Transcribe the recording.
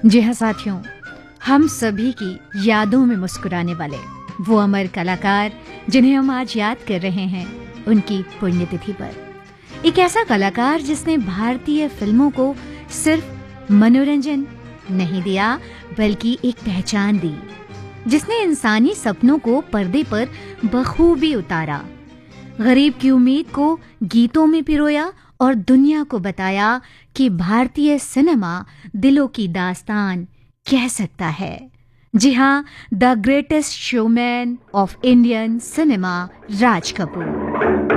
जी हाँ साथियों, हम सभी की यादों में मुस्कुराने वाले वो अमर कलाकार जिन्हें हम आज याद कर रहे हैं उनकी पुण्यतिथि पर। एक ऐसा कलाकार जिसने भारतीय फिल्मों को सिर्फ मनोरंजन नहीं दिया बल्कि एक पहचान दी, जिसने इंसानी सपनों को पर्दे पर बखूबी उतारा, गरीब की उम्मीद को गीतों में पिरोया और दुनिया को बताया कि भारतीय सिनेमा दिलों की दास्तान कह सकता है। जी हाँ, the greatest showman of Indian cinema, Raj Kapoor.